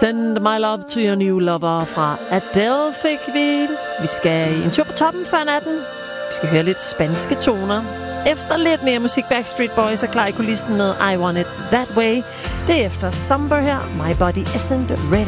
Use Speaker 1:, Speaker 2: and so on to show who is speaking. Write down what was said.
Speaker 1: Send my love to your new lover fra Adele fik vi. Vi skal en tur på toppen før natten. Vi skal høre lidt spanske toner. Efter lidt mere musik, Backstreet Boys er klar i kulissen med I Want It That Way. Det er efter Somber her. My Body Isn't Ready.